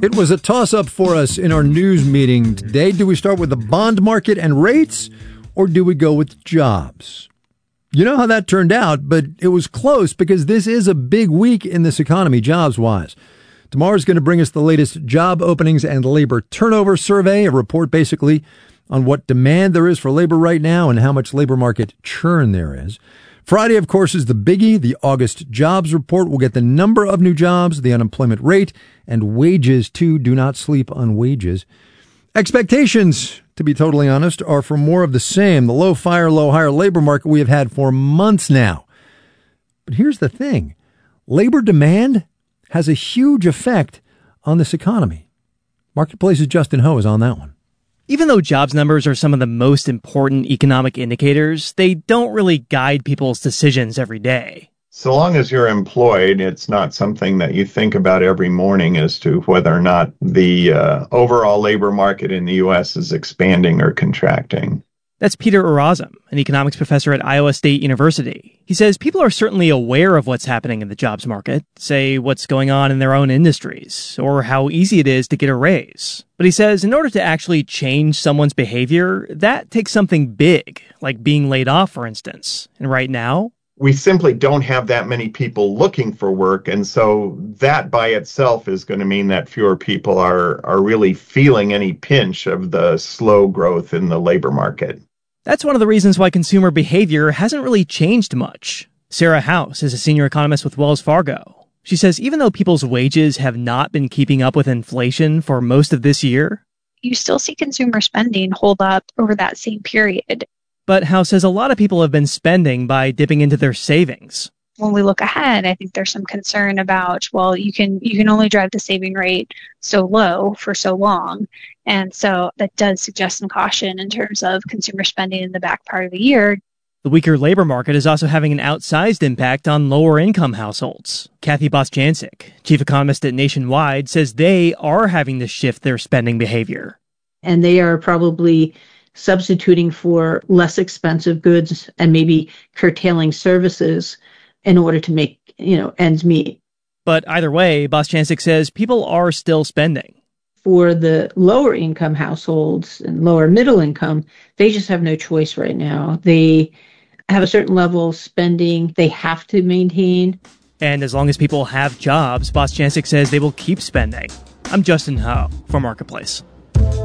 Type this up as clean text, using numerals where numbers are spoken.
It was a toss-up for us in our news meeting today. Do we start with the bond market and rates, or do we go with jobs? You know how that turned out, but it was close because this is a big week in this economy, jobs-wise. Tomorrow's going to bring us the latest job openings and labor turnover survey, a report basically on what demand there is for labor right now and how much labor market churn there is. Friday, of course, is the biggie. The August jobs report will get the number of new jobs, the unemployment rate, and wages, too. Do not sleep on wages. Expectations, to be totally honest, are for more of the same. The low fire, low hire labor market we have had for months now. But here's the thing. Labor demand has a huge effect on this economy. Marketplace's Justin Ho is on that one. Even though jobs numbers are some of the most important economic indicators, they don't really guide people's decisions every day. So long as you're employed, it's not something that you think about every morning as to whether or not the overall labor market in the U.S. is expanding or contracting. That's Peter Urazem, an economics professor at Iowa State University. He says people are certainly aware of what's happening in the jobs market, say what's going on in their own industries, or how easy it is to get a raise. But he says in order to actually change someone's behavior, that takes something big, like being laid off, for instance. And right now, we simply don't have that many people looking for work, and so that by itself is going to mean that fewer people are really feeling any pinch of the slow growth in the labor market. That's one of the reasons why consumer behavior hasn't really changed much. Sarah House is a senior economist with Wells Fargo. She says even though people's wages have not been keeping up with inflation for most of this year, you still see consumer spending hold up over that same period. But House says a lot of people have been spending by dipping into their savings. When we look ahead, I think there's some concern about, well, you can only drive the saving rate so low for so long. And so that does suggest some caution in terms of consumer spending in the back part of the year. The weaker labor market is also having an outsized impact on lower income households. Kathy Bostjancic, chief economist at Nationwide, says they are having to shift their spending behavior. And they are probably substituting for less expensive goods and maybe curtailing services in order to make, ends meet. But either way, Bostjancic says people are still spending. For the lower income households and lower middle income, they just have no choice right now. They have a certain level of spending they have to maintain. And as long as people have jobs, Bostjancic says they will keep spending. I'm Justin Ho for Marketplace.